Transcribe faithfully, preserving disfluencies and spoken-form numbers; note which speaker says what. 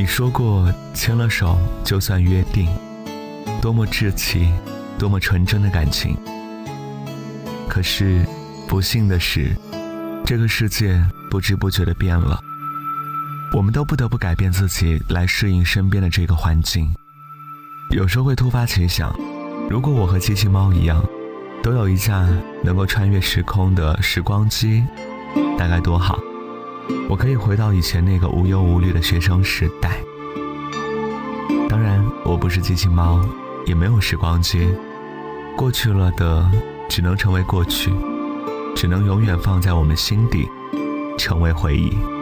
Speaker 1: 你说过牵了手就算约定，多么稚气，多么纯真的感情。可是不幸的是，这个世界不知不觉地变了，我们都不得不改变自己来适应身边的这个环境。有时候会突发奇想，如果我和机器猫一样，都有一架能够穿越时空的时光机，大该多好。我可以回到以前那个无忧无虑的学生时代。当然我不是机器猫，也没有时光机，过去了的只能成为过去，只能永远放在我们心底，成为回忆。